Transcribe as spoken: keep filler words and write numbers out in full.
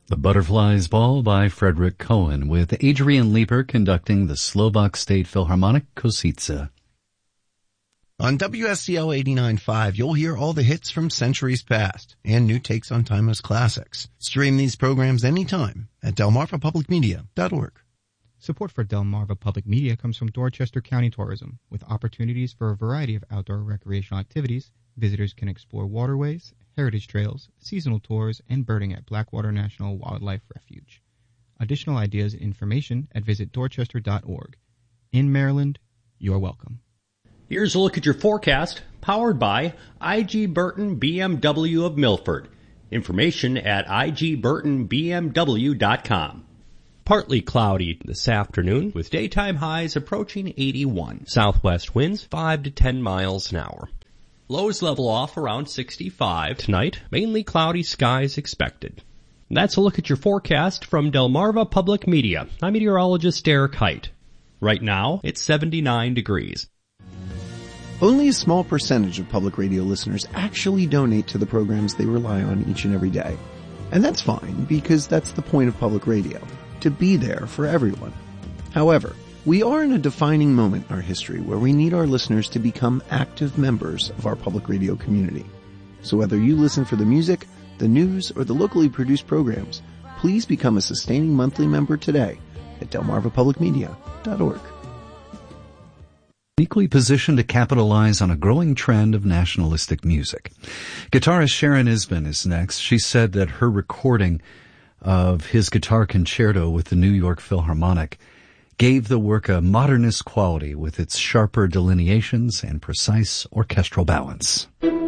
The Butterflies Ball by Frederick Cohen, with Adrian Leeper conducting the Slovak State Philharmonic Košice. On W S C L eighty-nine point five, you'll hear all the hits from centuries past and new takes on timeless classics. Stream these programs anytime at delmarva public media dot org. Support for Delmarva Public Media comes from Dorchester County Tourism. With opportunities for a variety of outdoor recreational activities, visitors can explore waterways, heritage trails, seasonal tours, and birding at Blackwater National Wildlife Refuge. Additional ideas and information at visit dorchester dot org. In Maryland, you're welcome. Here's a look at your forecast, powered by I G Burton B M W of Milford. Information at I G burton B M W dot com. Partly cloudy this afternoon, with daytime highs approaching eighty-one. Southwest winds five to ten miles an hour. Lows level off around sixty-five. Tonight, mainly cloudy skies expected. That's a look at your forecast from Delmarva Public Media. I'm meteorologist Derek Height. Right now, it's seventy-nine degrees. Only a small percentage of public radio listeners actually donate to the programs they rely on each and every day. And that's fine, because that's the point of public radio, to be there for everyone. However, we are in a defining moment in our history where we need our listeners to become active members of our public radio community. So whether you listen for the music, the news, or the locally produced programs, please become a sustaining monthly member today at delmarva public media dot org. Uniquely positioned to capitalize on a growing trend of nationalistic music. Guitarist Sharon Isbin is next. She said that her recording of his guitar concerto with the New York Philharmonic gave the work a modernist quality with its sharper delineations and precise orchestral balance.